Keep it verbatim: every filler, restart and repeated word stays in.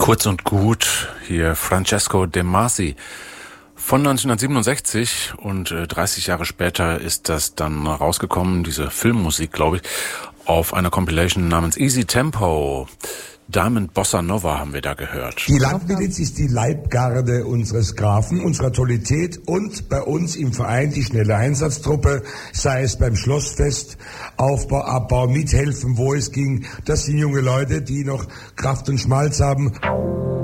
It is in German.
Kurz und gut, hier Francesco De Masi von neunzehnhundertsiebenundsechzig und äh, dreißig Jahre später ist das dann rausgekommen, diese Filmmusik, glaube ich, auf einer Compilation namens Easy Tempo. Diamond Bossa Nova haben wir da gehört. Die Landmiliz ist die Leibgarde unseres Grafen, unserer Tollität und bei uns im Verein die schnelle Einsatztruppe, sei es beim Schlossfest, Aufbau, Abbau, mithelfen, wo es ging. Das sind junge Leute, die noch Kraft und Schmalz haben.